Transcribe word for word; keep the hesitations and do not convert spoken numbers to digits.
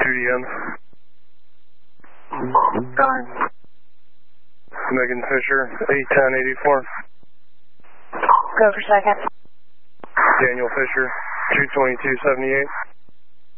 duty end. Go on. Megan Fisher, eight ten eighty-four. Go for second. Daniel Fisher, two twenty-two seventy-eight.